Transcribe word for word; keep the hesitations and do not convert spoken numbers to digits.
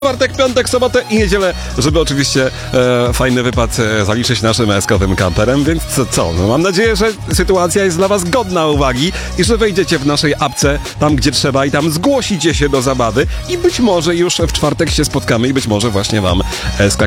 Czwartek, piątek, sobotę i niedzielę, żeby oczywiście e, fajny wypad e, zaliczyć naszym eskowym kamperem, więc co, co? No mam nadzieję, że sytuacja jest dla was godna uwagi i że wejdziecie w naszej apce tam, gdzie trzeba i tam zgłosicie się do zabawy i być może już w czwartek się spotkamy i być może właśnie wam S K